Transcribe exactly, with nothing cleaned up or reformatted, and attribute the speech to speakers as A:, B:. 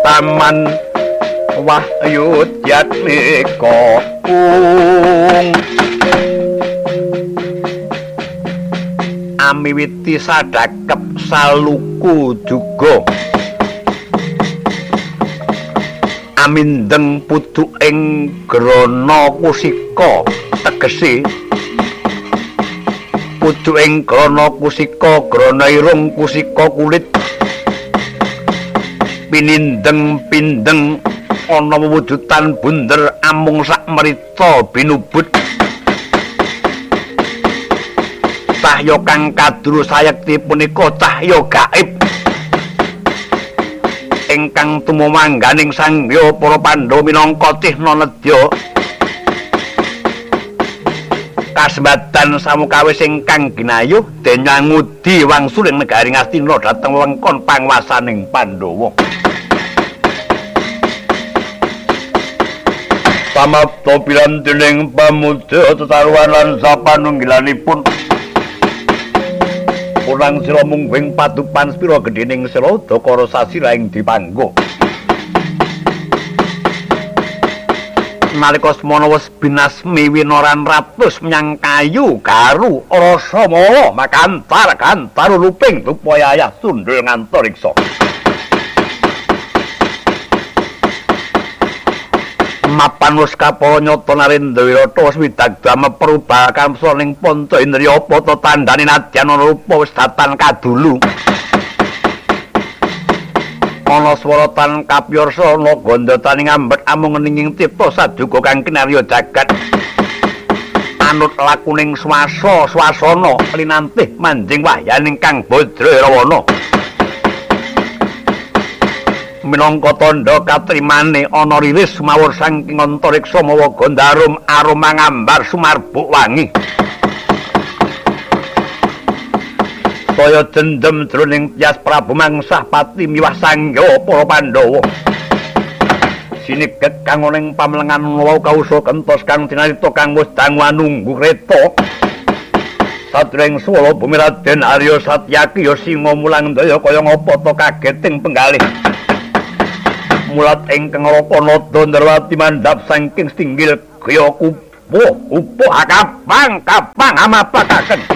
A: taman Wahyu Jatmika ung amiwiti sadakep saluku juga amindeng putu ing grana kusika tegese putu ing grana kusika grana irung kusika kulit pinindeng pindeng ana wujudan bunder amung sak merita binubut cahya kang kadru sayekti punika cahya gaib ingkang tumumangganing sangya para Pandhawa minangka cihna nedya kasebatan samukawis ingkang ginayuh dene ngudi wangsuling negari Ngastina dhateng wewengkon panguwasaning Pandhawa. Samapta pirantining pamudha tetaruhan lan sapanunggilanipun Punang sira mungguing padupan spira gedhening sira Dakara sasira ing dipanggo. Nalika semana wis binasmi winoran ratus menyang kayu garu rasa mawa makantar kantar ruping upaya ayah sundul ngantariksa. Mapan wis kapara nyata Narendra Wirata wis widagdama perubahan saning Panta Indriya apa ta tandane nadyan rupa wis datan kadulu. Ana swara tan kapyarsa ana gandha taning ambet amung ninging cipta saduka kang kinarya jagat. Anut lakuning swasa swasana linantih manjing wahyaning Kang Badrarawana. Minangka tandha katrimane ana riris mawur saking antariksa mawa gondarum aroma ngambar sumarbuk wangi. Saya dendem jroning tiyas Prabu Mangsah Pati miwah sangya para Pandhawa. Siniget kang ana ing pamlengan wau kausa kentos kang tinarita kang wis dangu nunggu kreta. Sadreng swala bumi Raden Arya Satyaki ya singa mulang daya kaya ngapa to kageting penggalih. Mulat ingkang raka nada Ndrawati mandhap saking stinggil kaya kupo kupo kapang kapang amapakaken